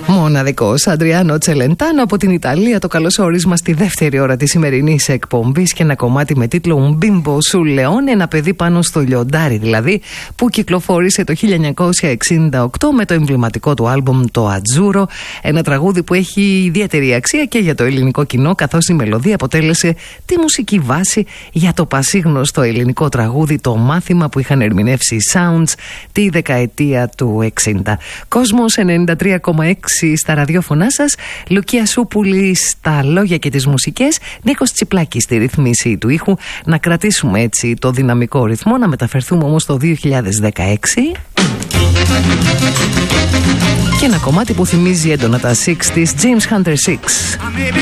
Μοναδικός Αντριάνο Τσελεντάνο από την Ιταλία, το καλωσόρισμα στη δεύτερη ώρα της σημερινής εκπομπής και ένα κομμάτι με τίτλο Bimbo sul Leone, ένα παιδί πάνω στο λιοντάρι δηλαδή, που κυκλοφόρησε το 1968 με το εμβληματικό του άλμπουμ το Ατζούρο, ένα τραγούδι που έχει ιδιαίτερη αξία και για το ελληνικό κοινό, καθώς η μελωδία αποτέλεσε τη μουσική βάση για το πασίγνωστο ελληνικό τραγούδι Το Μάθημα που είχαν ερμηνεύσει οι Sounds τη δεκαετία του 60. Κόσμος 93,6 στα ραδιόφωνά σας, Λουκία Σούπουλη στα λόγια και τις μουσικές, Νίκος Τσιπλάκης στη ρυθμίση του ήχου. Να κρατήσουμε έτσι το δυναμικό ρυθμό, να μεταφερθούμε όμως το 2016 και ένα κομμάτι που θυμίζει έντονα τα 60's, James Hunter 6.